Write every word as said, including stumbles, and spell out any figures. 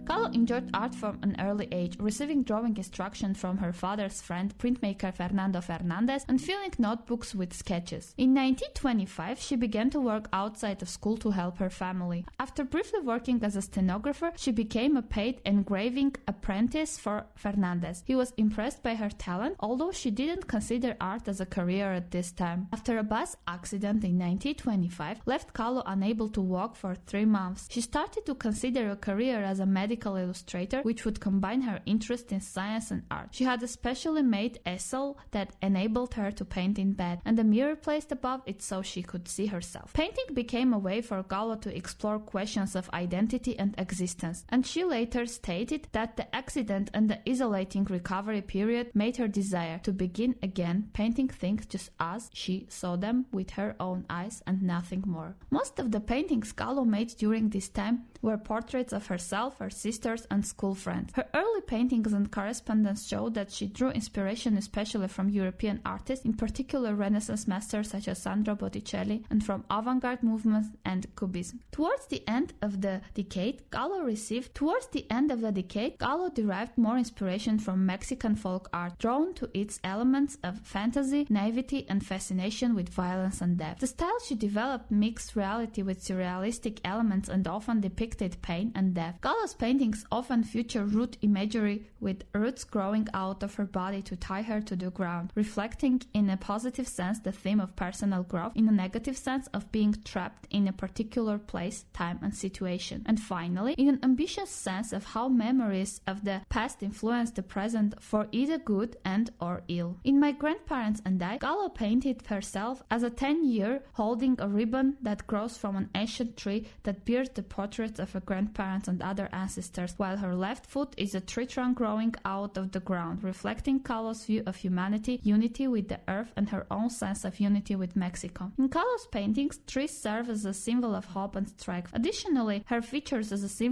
Kahlo enjoyed art from an early age, receiving drawing instruction from her father's friend, printmaker Fernando Fernandez, and filling notebooks with sketches. In nineteen twenty-five, she began to work outside of school to help her family. After briefly working as a stenographer, she became a paid engraving apprentice for Fernandez. He was impressed by her talent, although she didn't consider art as a career at this time. After a bus accident in nineteen twenty-five left Kahlo unable to walk for three months. She started to consider a career as a medical illustrator, which would combine her interest in science and art. She had a specially made easel that enabled her to paint in bed, and a mirror placed above it so she could see herself. Painting became a way for Kahlo to explore questions of identity and existence, and she later stated that the accident and the isolating recovery period made her desire to begin again painting things just as she saw them with her own eyes and nothing more. Most of the paintings Kahlo made during this time were portraits of herself, her sisters, and school friends. Her early paintings and correspondence show that she drew inspiration especially from European artists, in particular Renaissance masters such as Sandro Botticelli, and from avant-garde movements and Cubism. Towards the end of the decade, Kahlo received towards the end of the decade, Kahlo derived more inspiration from Mexican folk art, drawn to its elements of fantasy, naivety, and fascination with violence and death. The style she developed mixed reality with surrealistic elements and often depicted pain and death. Kahlo's paintings often feature root imagery with roots growing out of her body to tie her to the ground, reflecting in a positive sense the theme of personal growth, in a negative sense of being trapped in a particular place, time, and situation, and finally, in an ambitious sense of how memories of the past influence the present for either good and or ill. In My Grandparents and I, Kahlo painted herself as a ten-year holding a ribbon that grows from an ancient tree that bears the portraits of her grandparents and other ancestors, while her left foot is a tree trunk growing out of the ground, reflecting Kahlo's view of humanity, unity with the earth, and her own sense of unity with Mexico. In Kahlo's paintings, trees serve as a symbol of hope and strength. Additionally, her features as a symbol